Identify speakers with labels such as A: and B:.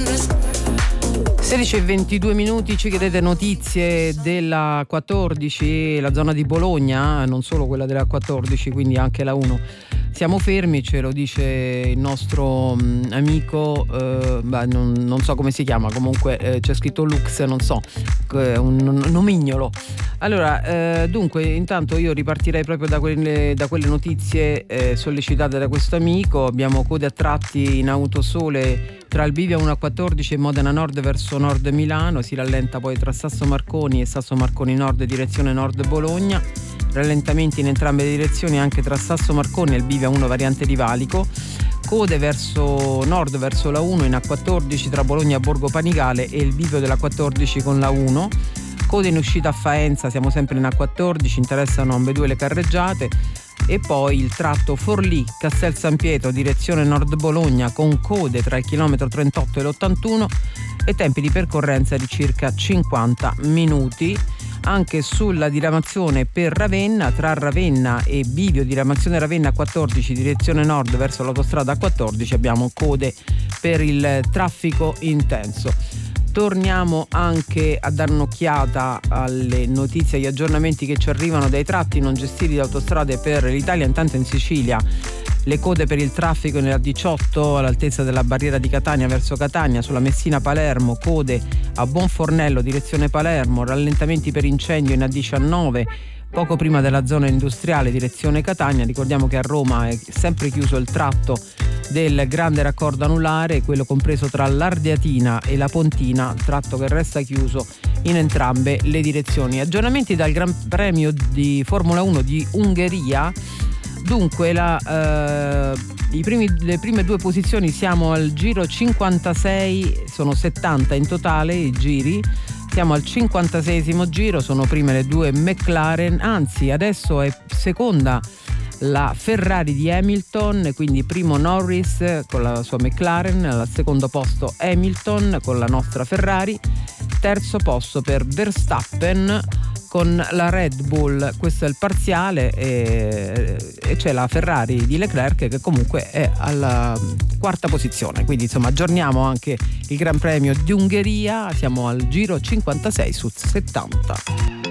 A: 16:22, ci chiedete notizie della 14, la zona di Bologna, non solo quella della 14, quindi anche la 1. Siamo fermi, ce lo dice il nostro amico, non so come si chiama, comunque c'è scritto Lux, non so, un nomignolo. Allora, dunque, intanto io ripartirei proprio da quelle notizie sollecitate da questo amico. Abbiamo code a tratti in autosole tra il Bivio 1-14 e Modena Nord verso Nord Milano, si rallenta poi tra Sasso Marconi e Sasso Marconi Nord direzione Nord Bologna. Rallentamenti in entrambe le direzioni anche tra Sasso Marconi e il Bivia 1 variante di Valico. Code verso nord verso la 1 in A14 tra Bologna e Borgo Panigale e il bivio della 14 con la 1. Code in uscita a Faenza, siamo sempre in A14, interessano ambedue le carreggiate. E poi il tratto Forlì-Castel San Pietro direzione Nord Bologna con code tra il chilometro 38 e l'81 e tempi di percorrenza di circa 50 minuti. Anche sulla diramazione per Ravenna, tra Ravenna e bivio diramazione Ravenna 14 direzione nord verso l'autostrada 14 abbiamo code per il traffico intenso. Torniamo anche a dare un'occhiata alle notizie e agli aggiornamenti che ci arrivano dai tratti non gestiti da Autostrade per l'Italia. Intanto in Sicilia le code per il traffico nella 18 all'altezza della barriera di Catania verso Catania, sulla Messina-Palermo, code a Bonfornello direzione Palermo, rallentamenti per incendio in A19 poco prima della zona industriale direzione Catania. Ricordiamo che a Roma è sempre chiuso il tratto del grande raccordo anulare, quello compreso tra l'Ardeatina e la Pontina, tratto che resta chiuso in entrambe le direzioni. Aggiornamenti dal Gran Premio di Formula 1 di Ungheria. Dunque le prime due posizioni, siamo al giro 56, sono 70 in totale i giri, siamo al 56esimo giro, sono prime le due McLaren, anzi adesso è seconda la Ferrari di Hamilton, quindi primo Norris con la sua McLaren, al secondo posto Hamilton con la nostra Ferrari, terzo posto per Verstappen con la Red Bull. Questo è il parziale e c'è la Ferrari di Leclerc che comunque è alla quarta posizione, quindi insomma aggiorniamo anche il Gran Premio di Ungheria, siamo al giro 56 su 70.